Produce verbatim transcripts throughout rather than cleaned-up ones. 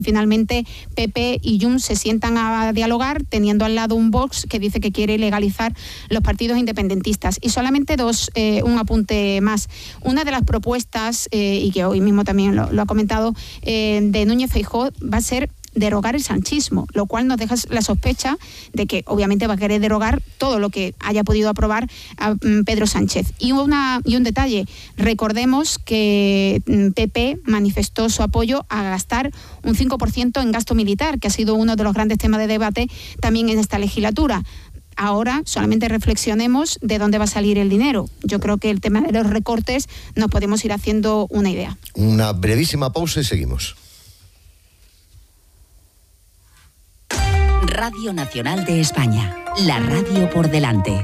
Finalmente, P P y Junts se sientan a dialogar, teniendo al lado un Vox que dice que quiere legalizar los partidos independentistas. Y solamente dos, eh, un apunte más. Una de las propuestas, eh, y que hoy mismo también lo, lo ha comentado, eh, de Núñez Feijóo va a ser derogar el sanchismo, lo cual nos deja la sospecha de que obviamente va a querer derogar todo lo que haya podido aprobar a Pedro Sánchez. Y, una, y un detalle, recordemos que P P manifestó su apoyo a gastar un cinco por ciento en gasto militar, que ha sido uno de los grandes temas de debate también en esta legislatura. Ahora solamente reflexionemos de dónde va a salir el dinero. Yo creo que el tema de los recortes nos podemos ir haciendo una idea. Una brevísima pausa y seguimos. Radio Nacional de España, la radio por delante.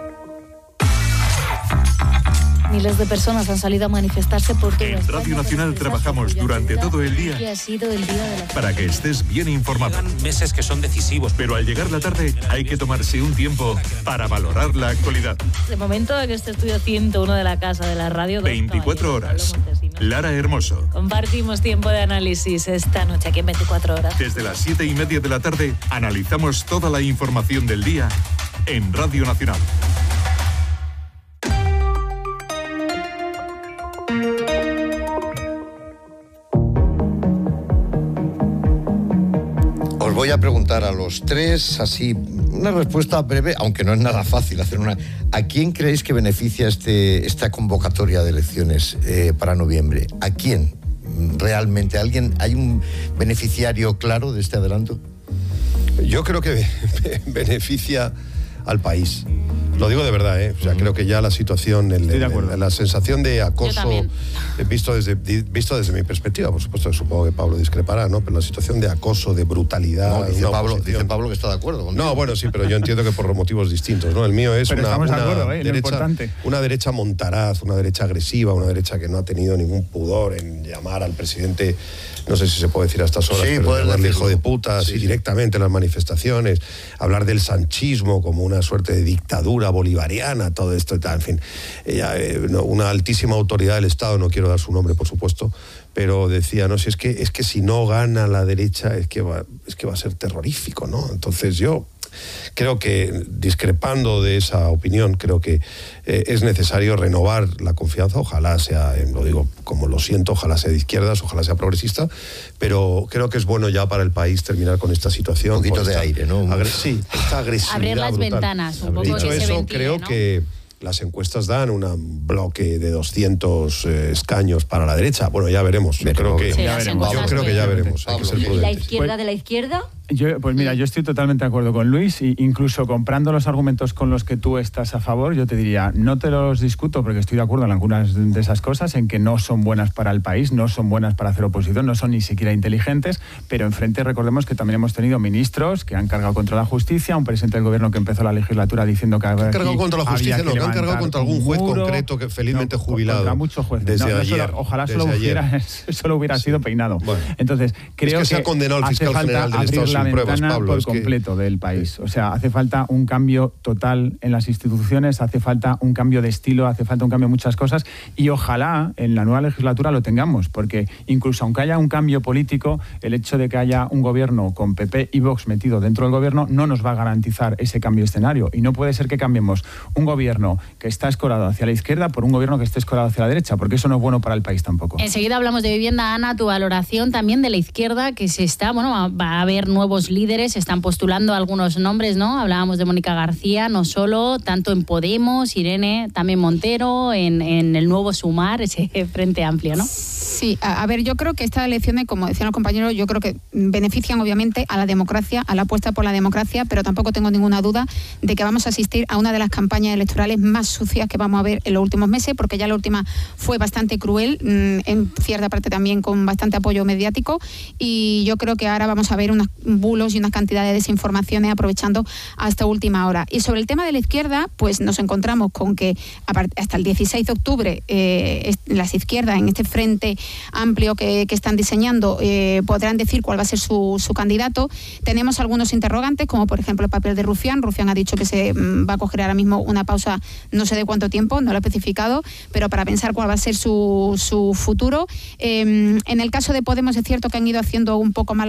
Miles de personas han salido a manifestarse por todo. En Radio Nacional trabajamos durante todo el día que ha sido el día de la... para que estés bien informado. Llegan meses que son decisivos, pero al llegar la tarde hay que tomarse un tiempo para valorar la actualidad. De momento, en este estudio ciento uno de la Casa de la Radio... veinticuatro horas. Lara Hermoso. Compartimos tiempo de análisis esta noche aquí en veinticuatro horas. Desde las siete y media de la tarde analizamos toda la información del día en Radio Nacional. Os voy a preguntar a los tres, así, una respuesta breve, aunque no es nada fácil hacer una. ¿A quién creéis que beneficia este, esta convocatoria de elecciones eh, para noviembre? ¿A quién realmente? ¿Alguien, ¿Hay un beneficiario claro de este adelanto? Yo creo que beneficia al país. Lo digo de verdad, ¿eh? O sea, uh-huh. creo que ya la situación, el, el, el, la sensación de acoso, visto desde, visto desde mi perspectiva, por supuesto, supongo que Pablo discrepará, ¿no? Pero la situación de acoso, de brutalidad... No, dice, Pablo, dice Pablo que está de acuerdo contigo. No, bueno, sí, pero yo entiendo que por motivos distintos, ¿no? El mío es pero una, estamos una, de acuerdo, ¿eh? derecha, una derecha montaraz, una derecha agresiva, una derecha que no ha tenido ningún pudor en llamar al presidente... No sé si se puede decir a estas horas, sí, pero llamarle hijo de puta, sí, así sí. directamente en las manifestaciones, hablar del sanchismo como una suerte de dictadura bolivariana, todo esto y tal, en fin. Ella, eh, no, una altísima autoridad del Estado, no quiero dar su nombre, por supuesto, pero decía, no, si es que, es que si no gana la derecha, es que va, es que va a ser terrorífico, ¿no? Entonces yo... Creo que, discrepando de esa opinión, creo que eh, es necesario renovar la confianza, ojalá sea, eh, lo digo como lo siento, ojalá sea de izquierdas, ojalá sea progresista, pero creo que es bueno ya para el país terminar con esta situación. Un poquito de esta, aire, ¿no? Agre- sí, esta agresividad Abrir las brutal. ventanas, un poco Dicho que eso, se ventile, creo ¿no? que las encuestas dan un bloque de doscientos eh, escaños para la derecha. Bueno, ya veremos. Yo creo que, sí, ya veremos. Yo creo que ya veremos. Hay que ser ¿Y la prudentes. izquierda de la izquierda? Yo, pues mira, yo estoy totalmente de acuerdo con Luis, e incluso comprando los argumentos con los que tú estás a favor, yo te diría, no te los discuto porque estoy de acuerdo en algunas de esas cosas, en que no son buenas para el país, no son buenas para hacer oposición, no son ni siquiera inteligentes, pero enfrente recordemos que también hemos tenido ministros que han cargado contra la justicia, un presidente del gobierno que empezó la legislatura diciendo que había han cargado contra la justicia, no, que han cargado contra algún juez muro, concreto que felizmente no, jubilado. Contra muchos jueces. Desde no, no ayer. Solo, ojalá desde solo ayer. hubiera, solo hubiera sí. sido peinado. Bueno. Entonces, creo es que, que se ha condenado el fiscal general del Estado sin pruebas, Pablo. Por completo que... del país. O sea, hace falta un cambio total en las instituciones, hace falta un cambio de estilo, hace falta un cambio en muchas cosas y ojalá en la nueva legislatura lo tengamos, porque incluso aunque haya un cambio político, el hecho de que haya un gobierno con P P y Vox metido dentro del gobierno no nos va a garantizar ese cambio de escenario y no puede ser que cambiemos un gobierno que está escorado hacia la izquierda por un gobierno que esté escorado hacia la derecha, porque eso no es bueno para el país tampoco. Enseguida hablamos de vivienda. Ana, tu valoración también de la izquierda, que se está, bueno, va a haber nuevos líderes, se están postulando algunos nombres, ¿no? Hablábamos de Mónica García, no solo, tanto en Podemos, Irene, también Montero, en, en el nuevo Sumar, ese Frente Amplio, ¿no? Sí, a, a ver, yo creo que estas elecciones, como decían los compañeros, yo creo que benefician obviamente a la democracia, a la apuesta por la democracia, pero tampoco tengo ninguna duda de que vamos a asistir a una de las campañas electorales más sucias que vamos a ver en los últimos meses, porque ya la última fue bastante cruel, en cierta parte también con bastante apoyo mediático, y yo creo que ahora vamos a ver unos bulos y unas cantidades de desinformaciones aprovechando hasta última hora. Y sobre el tema de la izquierda, pues nos encontramos con que hasta el dieciséis de octubre eh, las izquierdas en este frente amplio que, que están diseñando eh, podrán decir cuál va a ser su, su candidato. Tenemos algunos interrogantes, como por ejemplo el papel de Rufián. Rufián ha dicho que se mm, va a coger ahora mismo una pausa, no sé de cuánto tiempo, no lo ha especificado, pero para pensar cuál va a ser su, su futuro. Eh, en el caso de Podemos es cierto que han ido haciendo un poco mal